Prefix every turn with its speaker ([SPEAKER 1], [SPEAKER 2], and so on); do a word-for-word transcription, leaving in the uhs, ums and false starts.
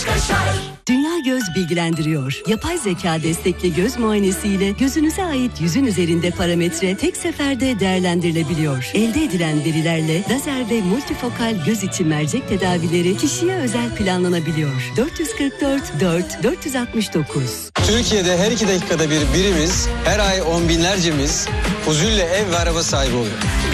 [SPEAKER 1] Dünya Göz bilgilendiriyor. Yapay zeka destekli göz muayenesiyle gözünüze ait yüzün üzerinde parametre tek seferde değerlendirilebiliyor. Elde edilen verilerle lazer ve multifokal göz içi mercek tedavileri kişiye özel planlanabiliyor. dört yüz kırk dört dört dört yüz altmış dokuz.
[SPEAKER 2] Türkiye'de her iki dakikada bir birimiz, her ay on binlercemiz huzurla ev ve araba sahibi oluyor.